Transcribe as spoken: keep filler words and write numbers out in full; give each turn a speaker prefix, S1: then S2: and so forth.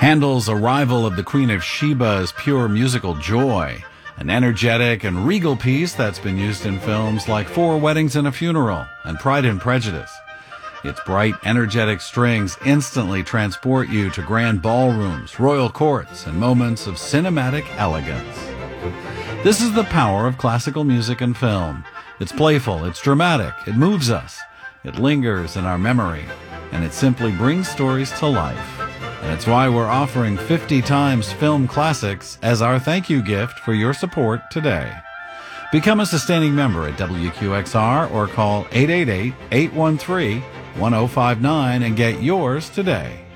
S1: Handel's Arrival of the Queen of Sheba is pure musical joy, an energetic and regal piece that's been used in films like Four Weddings and a Funeral and Pride and Prejudice. Its bright, energetic strings instantly transport you to grand ballrooms, royal courts, and moments of cinematic elegance. This is the power of classical music and film. It's playful, it's dramatic, it moves us, it lingers in our memory, and it simply brings stories to life. And it's why we're offering fifty times Film Classics as our thank you gift for your support today. Become a sustaining member at W Q X R or call eight eight eight, eight one three, one oh five nine and get yours today.